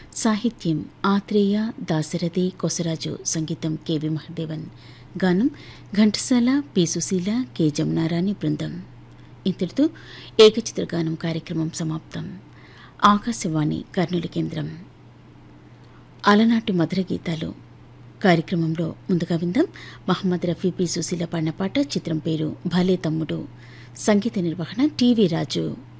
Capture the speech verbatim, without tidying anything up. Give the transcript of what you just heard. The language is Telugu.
సాహిత్యం ఆత్రేయ దాశరథి కొసరాజు, సంగీతం కెవి మహదేవన్, గానం ఘంటసాల, పి సుశీల, కె జమునారాణి బృందం. ఇంతటితో ఏకచిత్ర గానం కార్యక్రమం సమాప్తం. ఆకాశవాణి కర్నూలు కేంద్రం. అలనాటి మధుర గీతాలు కార్యక్రమంలో ముందుగా విందాం మహమ్మద్ రఫీ, పి సుశీల పాడిన పాట. చిత్రం పేరు భలే తమ్ముడు. సంగీత నిర్వహణ టివి రాజు.